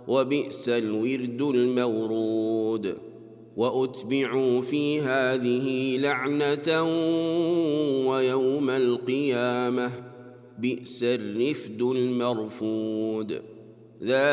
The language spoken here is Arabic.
وبئس الورد المورود وأتبعوا في هذه لعنة ويوم القيامة بئس الرفد المرفود